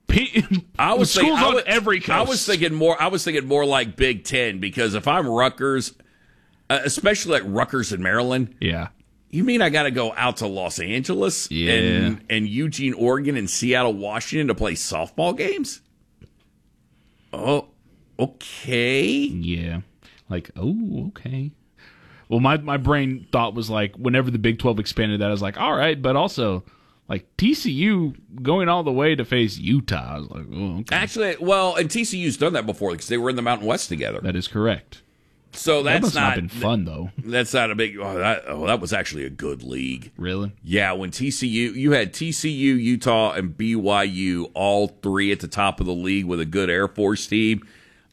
Schools on every coast. I was thinking more like Big 10, because if I'm Rutgers, especially like Rutgers in Maryland. Yeah. You mean I got to go out to Los Angeles and Eugene, Oregon, and Seattle, Washington to play softball games? Oh, okay. Yeah. Like, okay. Well, my brain thought was like, whenever the Big 12 expanded that, I was like, all right, but also, like, TCU going all the way to face Utah. I was like, okay. Actually, and TCU's done that before because they were in the Mountain West together. That is correct. So that's that must not been fun, though. That's not a big. That was actually a good league. Really? Yeah. When you had TCU, Utah, and BYU, all 3 at the top of the league with a good Air Force team.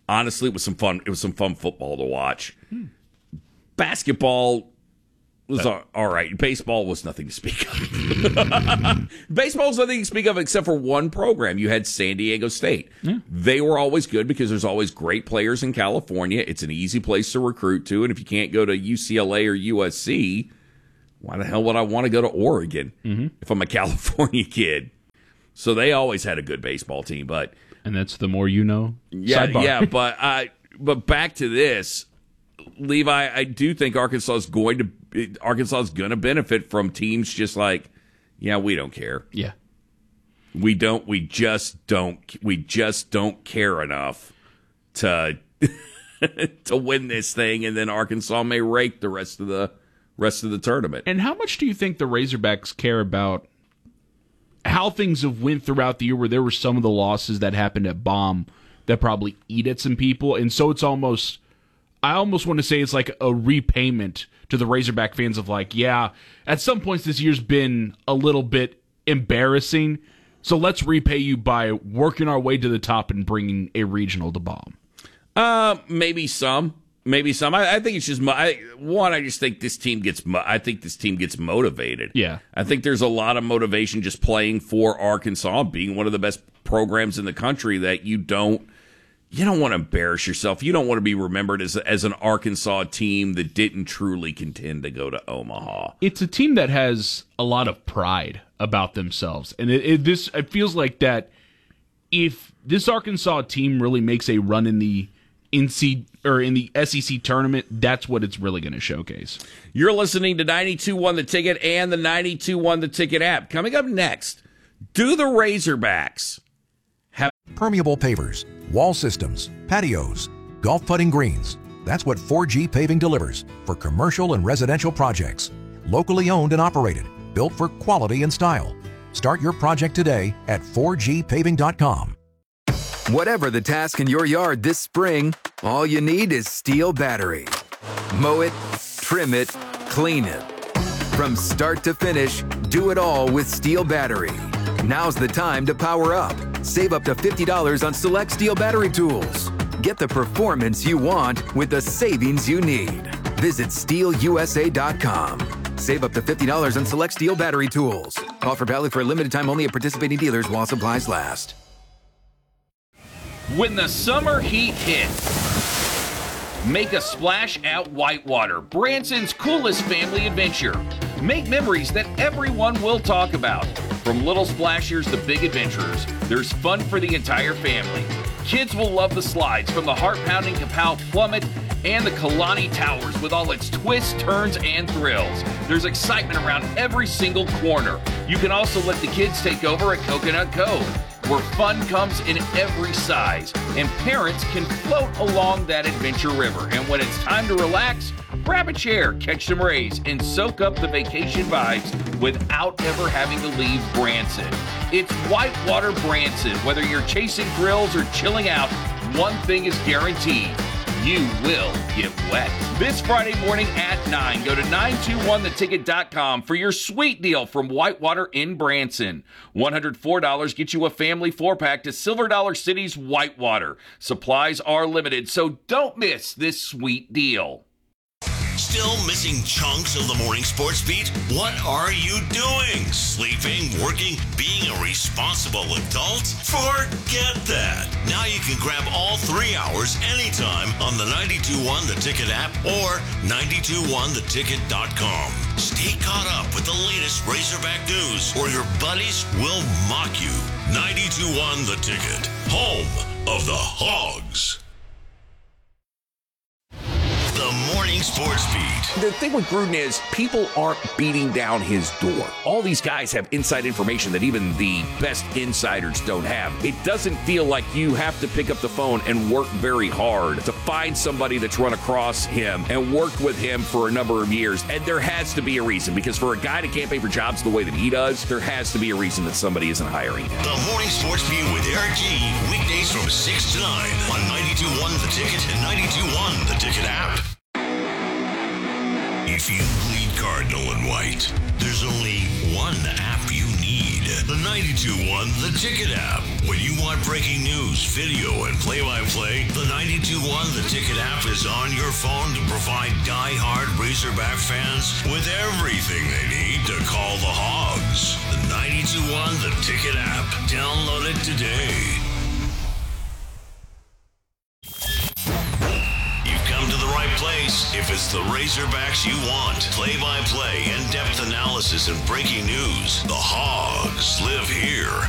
honestly, it was some fun. It was some fun football to watch. Basketball was all right. Baseball was nothing to speak of. Baseball was nothing to speak of except for one program. You had San Diego State. Yeah. They were always good because there's always great players in California. It's an easy place to recruit to, and if you can't go to UCLA or USC, why the hell would I want to go to Oregon if I'm a California kid? So they always had a good baseball team, and that's the more you know. Yeah, Sidebar. yeah, but back to this, Levi. I do think Arkansas is going to benefit from teams just like, we don't care. Yeah, we just don't care enough to to win this thing, and then Arkansas may rake the rest of the tournament. And how much do you think the Razorbacks care about how things have went throughout the year, where there were some of the losses that happened at Baum that probably eat at some people, and so it's almost, I almost want to say it's like a repayment to the Razorback fans of like, at some points this year's been a little bit embarrassing, so let's repay you by working our way to the top and bringing a regional to Baum. Maybe some. I think it's just I just think this team gets. I think this team gets motivated. Yeah, I think there's a lot of motivation just playing for Arkansas, being one of the best programs in the country. That you don't want to embarrass yourself. You don't want to be remembered as an Arkansas team that didn't truly contend to go to Omaha. It's a team that has a lot of pride about themselves, and it feels like that. If this Arkansas team really makes a run in the SEC tournament, that's what it's really going to showcase. You're listening to 92.1 The Ticket and the 92.1 The Ticket app. Coming up next, do the Razorbacks have permeable pavers, wall systems, patios, golf putting greens? That's what 4G Paving delivers for commercial and residential projects. Locally owned and operated, built for quality and style. Start your project today at 4gpaving.com. Whatever the task in your yard this spring, all you need is Steel battery. Mow it, trim it, clean it. From start to finish, do it all with Steel battery. Now's the time to power up. Save up to $50 on select Steel battery tools. Get the performance you want with the savings you need. Visit SteelUSA.com. Save up to $50 on select Steel battery tools. Offer valid for a limited time only at participating dealers while supplies last. When the summer heat hits, make a splash at Whitewater, Branson's coolest family adventure. Make memories that everyone will talk about. From little splashers to big adventurers, there's fun for the entire family. Kids will love the slides from the heart-pounding Kapow Plummet and the Kalani Towers with all its twists, turns, and thrills. There's excitement around every single corner. You can also let the kids take over at Coconut Cove, where fun comes in every size, and parents can float along that adventure river. And when it's time to relax, grab a chair, catch some rays, and soak up the vacation vibes without ever having to leave Branson. It's Whitewater Branson. Whether you're chasing thrills or chilling out, one thing is guaranteed: you will get wet. This Friday morning at 9, go to 921theticket.com for your sweet deal from Whitewater in Branson. $104 gets you a family 4-pack to Silver Dollar City's Whitewater. Supplies are limited, so don't miss this sweet deal. Still missing chunks of the morning sports beat? What are you doing? Sleeping, working, being a responsible adult? Forget that. Now you can grab all 3 hours anytime on the 92.1 The Ticket app or 921theticket.com. Stay caught up with the latest Razorback news or your buddies will mock you. 92.1 The Ticket, home of the Hogs. The Morning Sports Beat. The thing with Gruden is people aren't beating down his door. All these guys have inside information that even the best insiders don't have. It doesn't feel like you have to pick up the phone and work very hard to find somebody that's run across him and worked with him for a number of years. And there has to be a reason, because for a guy that can't pay for jobs the way that he does, there has to be a reason that somebody isn't hiring him. The Morning Sports Beat with Eric G. Weekdays from 6 to 9 on 92.1 The Ticket and 92.1 The Ticket app. If you bleed Cardinal and White, there's only one app you need. The 92.1 The Ticket app. When you want breaking news, video, and play-by-play, the 92.1 The Ticket app is on your phone to provide die-hard Razorback fans with everything they need to call the Hogs. The 92.1 The Ticket app. Download it today. You've come to the right place if it's the Razorbacks you want. Play-by-play, in-depth analysis, and breaking news. The Hogs live here.